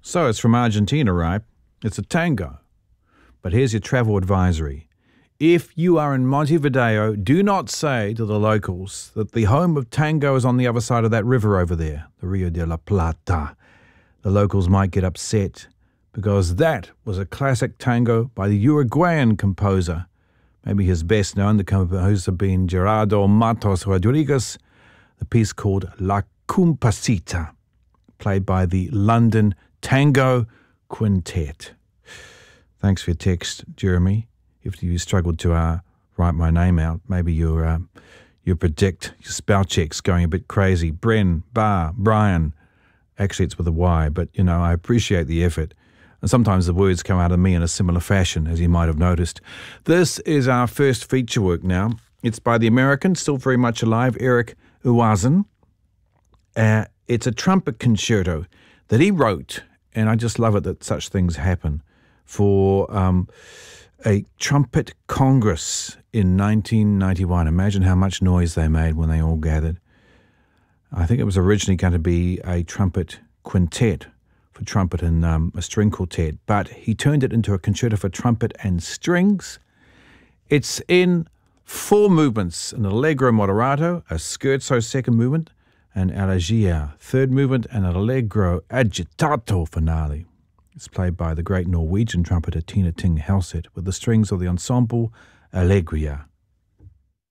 So it's from Argentina, right? It's a tango. But here's your travel advisory. If you are in Montevideo, do not say to the locals that the home of tango is on the other side of that river over there, the Rio de la Plata. The locals might get upset because that was a classic tango by the Uruguayan composer. Maybe his best known, the composer being Gerardo Matos Rodriguez, the piece called La Compasita, played by the London Tango Quintet. Thanks for your text, Jeremy. If you struggled to write my name out, maybe your predict, your spell check's going a bit crazy. Brian. Actually, it's with a Y, but, I appreciate the effort. And sometimes the words come out of me in a similar fashion, as you might have noticed. This is our first feature work now. It's by the American, still very much alive, Eric Uwazen. It's a trumpet concerto that he wrote, and I just love it that such things happen, for a trumpet congress in 1991. Imagine how much noise they made when they all gathered. I think it was originally going to be a trumpet quintet for trumpet and a string quartet, but he turned it into a concerto for trumpet and strings. It's in 4 movements: an allegro moderato, a scherzo second movement, an elegia third movement, and an allegro agitato finale. It's played by the great Norwegian trumpeter Tina Ting Helseth with the strings of the ensemble Allegria.